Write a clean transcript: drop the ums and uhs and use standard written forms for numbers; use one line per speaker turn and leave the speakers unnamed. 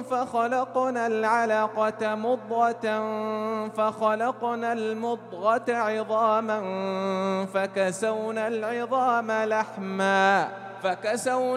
فخلقنا العلقة مضغة فخلقنا المضغة عظاما فكسونا العظام لحما